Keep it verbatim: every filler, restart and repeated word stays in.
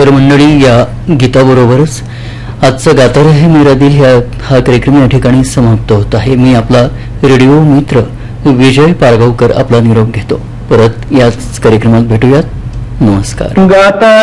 तर मंडळी, या गीताबरोबरच आजचं गाता रहे मेरा दिल ह्या हा कार्यक्रम या ठिकाणी समाप्त होत आहे. मी आपला रेडिओ मित्र विजय पारगावकर आपला निरोप घेतो. परत याच कार्यक्रमात भेटूयात. नमस्कार.